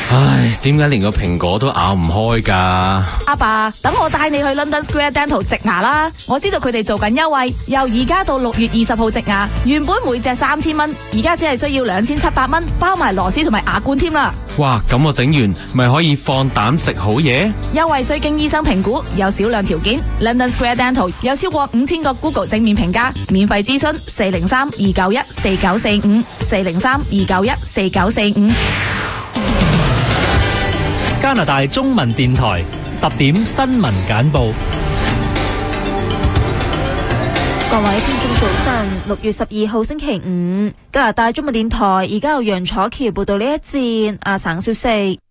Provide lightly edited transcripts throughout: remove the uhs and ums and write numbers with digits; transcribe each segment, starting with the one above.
唉，點解連個蘋果都咬唔開㗎？ 阿爸，等我帶你去 London Square Dental 植牙啦！我知道佢哋做緊優惠，由而家到6月20號植牙，原本每隻3000蚊，而家只係需要2700蚊，包埋螺絲同埋牙冠添啦！ 哇，咁我整完咪可以放膽食好嘢？ 優惠需經醫生評估，有少量條件。London Square Dental 有超過5000個 Google 正面評價，免費諮詢403-291-4945 403-291-4945。 加拿大中文電台10點新聞簡報。 各位聽眾早晨，6月12號星期五，加拿大中文電台而家由楊楚橋報道呢一節亞省消息。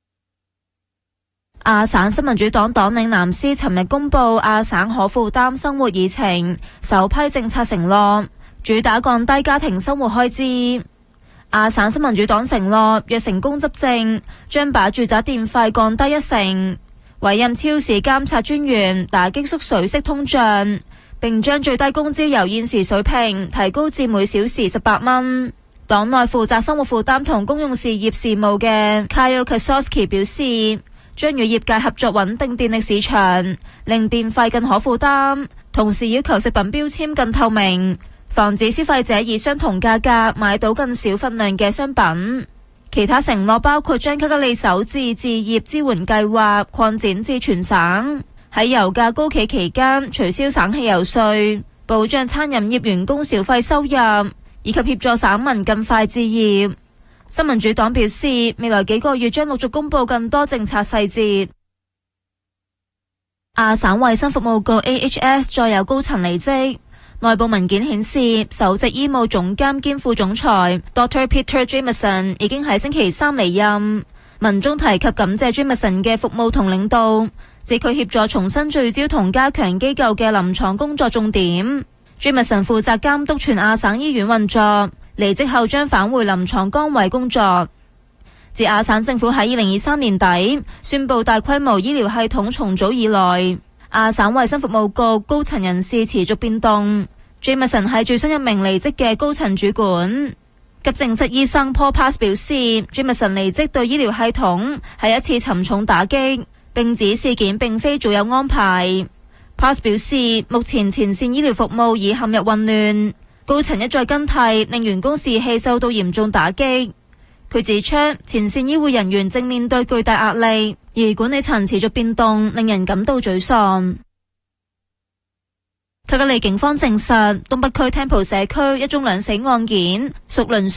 亞省新民主黨黨領藍絲尋日公布亞省可負擔生活議程，首批政策承諾主打降低家庭生活開支。亞省新民主黨承諾若成功執政，將把住宅電費降低1成，委任超市監察專員打擊縮水式通脹，並將最低工資由現時水平提高至每小時18蚊。黨內負責生活負擔同公用事業事務嘅 Kyle Kasowski 表示，將與業界合作穩定電力市場，令電費更可負擔，同時要求食品標籤更透明，防止消費者以相同價格買到更少份量嘅商品。其他承諾包括將卡加利首置置業支援計劃擴展至全省，喺油價高企期間取消省汽油稅，保障餐飲業員工小費收入，以及協助省民更快置業。新民主黨表示，未來幾個月將陸續公布更多政策細節。亞省衛生服務局 AHS 再有高層離職。內部文件顯示，首席醫務總監兼副總裁 Dr. Peter Jamieson 已經喺星期三離任。文中提及感謝 Jamieson 嘅服務同領導，指佢協助重新聚焦同加強機構嘅臨床工作重點。Jamieson 負責監督全亞省醫院運作，離職後將返回臨床崗位工作。自亞省政府喺2023年底宣布大規模醫療系統重組以來，亞省衛生服務局高層人士持續變動。Jamieson 係最新一名離職嘅高層主管。急症室醫生 Paul Pass 表示，Jamieson 離職對醫療系統係一次沉重打擊，並指事件並非早有安排。Pass 表示，目前前線醫療服務已陷入混亂，高層一再更替，令員工士氣受到嚴重打擊。佢指出，前線醫護人員正面對巨大壓力，而管理層持續變動，令人感到沮喪。卡加利警方證實，東北區 Temple 社區一宗兩死案件屬倫